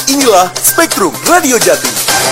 Inilah Spektrum Radio Jatim.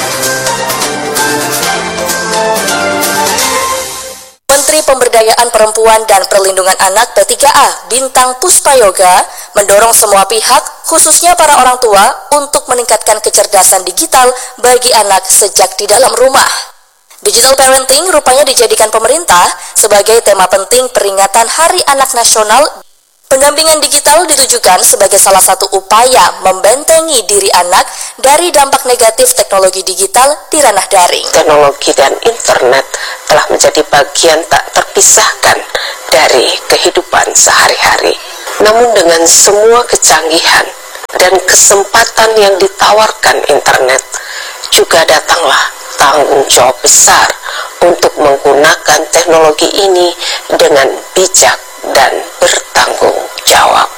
Menteri Pemberdayaan Perempuan dan Perlindungan Anak P3A Bintang Puspayoga mendorong semua pihak, khususnya para orang tua, untuk meningkatkan kecerdasan digital bagi anak sejak di dalam rumah. Digital parenting rupanya dijadikan pemerintah sebagai tema penting peringatan Hari Anak Nasional. Pendampingan digital ditujukan sebagai salah satu upaya membentengi diri anak dari dampak negatif teknologi digital di ranah daring. Teknologi dan internet telah menjadi bagian tak terpisahkan dari kehidupan sehari-hari. Namun dengan semua kecanggihan dan kesempatan yang ditawarkan internet, juga datanglah tanggung jawab besar untuk menggunakan teknologi ini dengan bijak dan bertanggung jawab.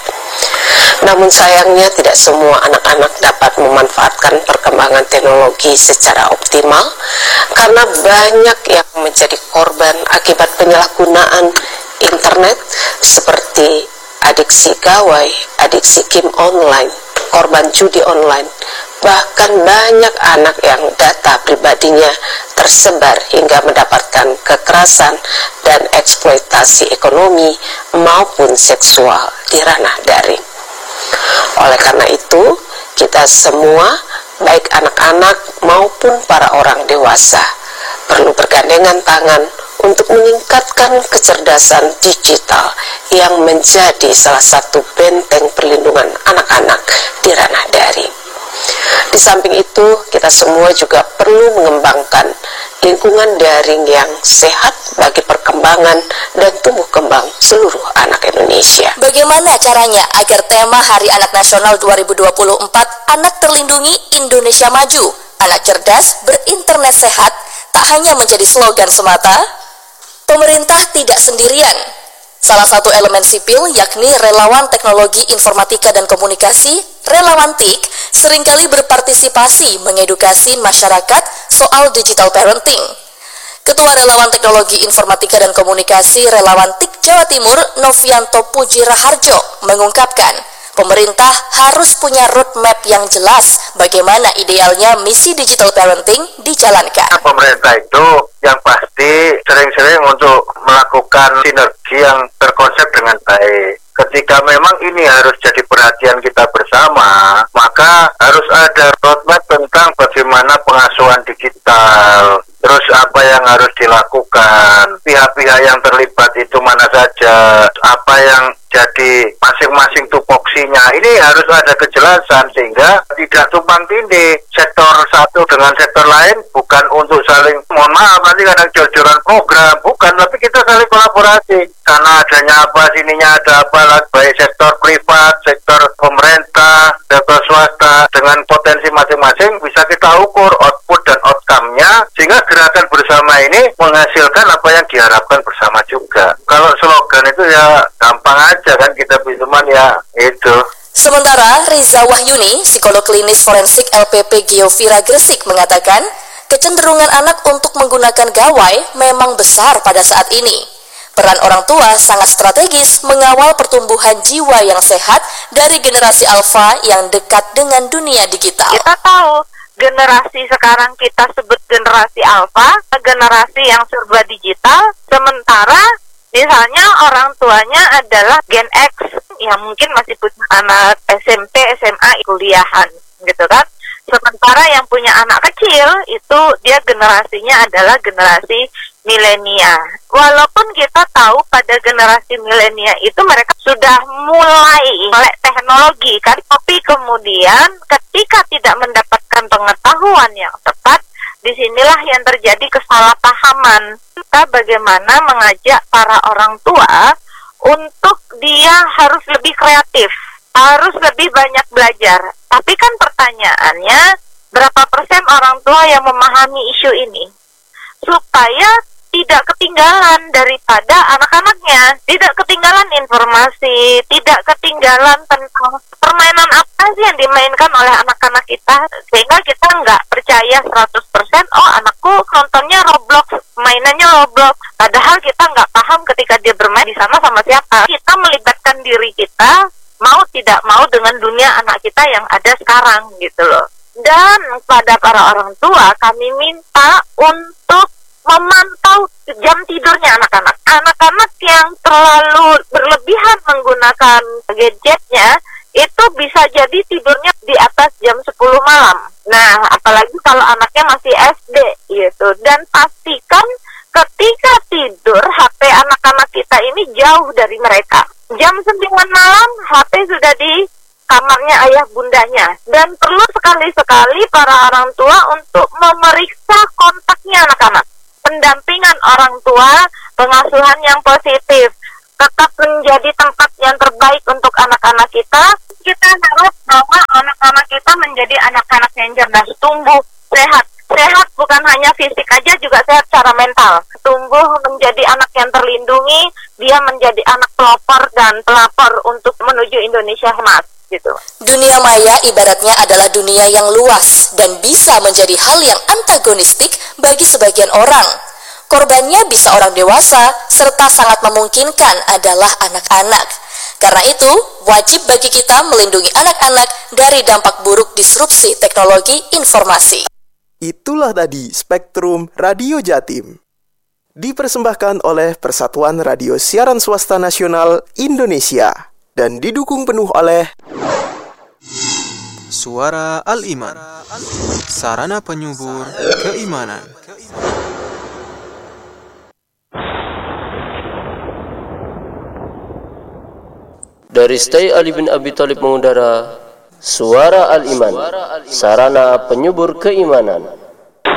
Namun sayangnya tidak semua anak-anak dapat memanfaatkan perkembangan teknologi secara optimal karena banyak yang menjadi korban akibat penyalahgunaan internet seperti adiksi gawai, adiksi game online, korban judi online. Bahkan banyak anak yang data pribadinya tersebar hingga mendapatkan kekerasan dan eksploitasi ekonomi maupun seksual di ranah daring. Oleh karena itu, kita semua, baik anak-anak maupun para orang dewasa, perlu bergandengan tangan untuk meningkatkan kecerdasan digital yang menjadi salah satu benteng perlindungan anak-anak di ranah daring. Di samping itu, kita semua juga perlu mengembangkan lingkungan daring yang sehat bagi perkembangan dan tumbuh kembang seluruh anak Indonesia. Bagaimana caranya agar tema Hari Anak Nasional 2024 Anak Terlindungi Indonesia Maju, Anak Cerdas Berinternet Sehat tak hanya menjadi slogan semata? Pemerintah tidak sendirian. Salah satu elemen sipil yakni relawan teknologi informatika dan komunikasi, relawan TIK, seringkali berpartisipasi mengedukasi masyarakat soal digital parenting. Ketua Relawan Teknologi Informatika dan Komunikasi Relawan TIK Jawa Timur, Novianto Puji Raharjo, mengungkapkan pemerintah harus punya roadmap yang jelas bagaimana idealnya misi digital parenting dijalankan. Pemerintah itu yang pasti sering-sering untuk melakukan sinergi yang terkonsep dengan baik. Ketika memang ini harus jadi perhatian kita bersama, maka harus ada roadmap tentang bagaimana pengasuhan digital. Terus apa yang harus dilakukan, pihak-pihak yang terlibat itu mana saja, apa yang jadi masing-masing tupoksinya. Ini harus ada kejelasan sehingga tidak tumpang tindih sektor satu dengan sektor lain, bukan untuk saling, mohon maaf nanti kadang jor-joran program, bukan, tapi kita saling kolaborasi. Karena adanya apa, sininya ada apa, baik sektor privat, sektor pemerintah, sektor swasta, dengan potensi masing-masing bisa kita ukur output dan outcome-nya, sehingga gerakan bersama ini menghasilkan apa yang diharapkan bersama juga. Kalau slogan itu ya gampang aja kan, kita cuman ya itu. Sementara Riza Wahyuni, psikolog klinis forensik LPP Geovira Gresik mengatakan, kecenderungan anak untuk menggunakan gawai memang besar pada saat ini. Peran orang tua sangat strategis mengawal pertumbuhan jiwa yang sehat dari generasi alfa yang dekat dengan dunia digital. Kita tahu generasi sekarang kita sebut generasi alfa, generasi yang serba digital, sementara misalnya orang tuanya adalah Gen X yang mungkin masih punya anak SMP, SMA, kuliahan gitu kan. Sementara yang punya anak kecil itu dia generasinya adalah generasi milenial. Walaupun kita tahu pada generasi milenial itu mereka sudah mulai melek teknologi kan, tapi kemudian ketika tidak mendapatkan pengetahuan yang tepat, disinilah yang terjadi kesalahpahaman. Kita bagaimana mengajak para orang tua untuk dia harus lebih kreatif, harus lebih banyak belajar. Tapi kan pertanyaannya, berapa persen orang tua yang memahami isu ini? Supaya tidak ketinggalan daripada anak-anaknya, tidak ketinggalan informasi, tidak ketinggalan tentang permainan apa sih yang dimainkan oleh anak-anak kita, sehingga kita nggak percaya 100%, oh anakku nontonnya Roblox, mainannya Roblox, padahal kita nggak paham ketika dia bermain di sana sama siapa. Kita melibatkan diri kita, mau tidak mau dengan dunia anak kita yang ada sekarang gitu loh. Dan pada para orang tua kami minta untuk memantau jam tidurnya anak-anak. Anak-anak yang terlalu berlebihan menggunakan gadgetnya itu bisa jadi tidurnya di atas jam 10 malam. Nah, apalagi kalau anaknya masih SD gitu. Dan pastikan ketika tidur HP anak-anak kita ini jauh dari mereka. Jam 9 malam HP sudah di kamarnya ayah bundanya. Dan perlu sekali-sekali para orang tua untuk memeriksa kontaknya anak-anak. Pendampingan orang tua, pengasuhan yang positif tetap menjadi tempat yang terbaik untuk anak-anak kita. Kita harap bahwa anak-anak kita menjadi anak-anak yang cerdas, tumbuh sehat. Sehat bukan hanya fisik aja, juga sehat secara mental. Tumbuh menjadi anak yang terlindungi, dia menjadi anak pelopor dan pelapor untuk menuju Indonesia emas gitu. Dunia maya ibaratnya adalah dunia yang luas dan bisa menjadi hal yang antagonistik bagi sebagian orang. Korbannya bisa orang dewasa, serta sangat memungkinkan adalah anak-anak. Karena itu, wajib bagi kita melindungi anak-anak dari dampak buruk disrupsi teknologi informasi. Itulah tadi Spektrum Radio Jatim. Dipersembahkan oleh Persatuan Radio Siaran Swasta Nasional Indonesia dan didukung penuh oleh Suara Al-Iman, sarana penyubur keimanan. Dari Stay Ali bin Abi Thalib mengudara Suara Al-Iman, sarana penyubur keimanan.